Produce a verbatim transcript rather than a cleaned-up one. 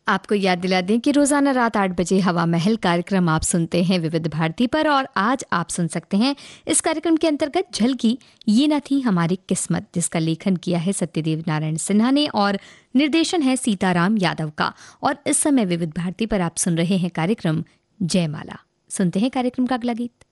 आपको याद दिला दें कि रोजाना रात आठ बजे हवा महल कार्यक्रम आप सुनते हैं विविध भारती पर, और आज आप सुन सकते हैं इस कार्यक्रम के अंतर्गत झलकी ये न थी हमारी किस्मत, जिसका लेखन किया है सत्यदेव नारायण सिन्हा ने और निर्देशन है सीताराम यादव का। और इस समय विविध भारती पर आप सुन रहे हैं कार्यक्रम जयमाला। सुनते हैं कार्यक्रम का अगला गीत।